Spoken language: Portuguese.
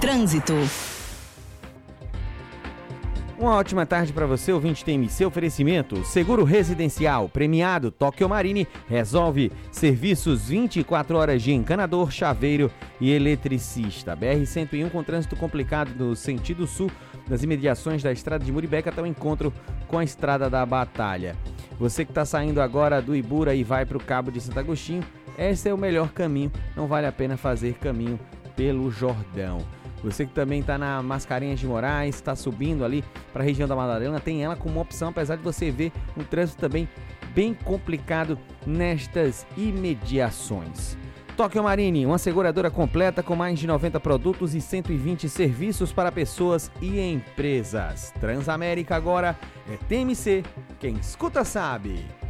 Trânsito. Uma ótima tarde para você, ouvinte TMC. Oferecimento seguro residencial premiado Tóquio Marine resolve serviços 24 horas de encanador, chaveiro e eletricista. BR-101 com trânsito complicado no sentido sul, das imediações da estrada de Muribeca até o encontro com a estrada da Batalha. Você que está saindo agora do Ibura e vai para o Cabo de Santo Agostinho, esse é o melhor caminho, não vale a pena fazer caminho pelo Jordão. Você que também está na Mascarenhas de Moraes, está subindo ali para a região da Madalena, tem ela como opção, apesar de você ver um trânsito também bem complicado nestas imediações. Tóquio Marine, uma seguradora completa com mais de 90 produtos e 120 serviços para pessoas e empresas. Transamérica agora é TMC, quem escuta sabe.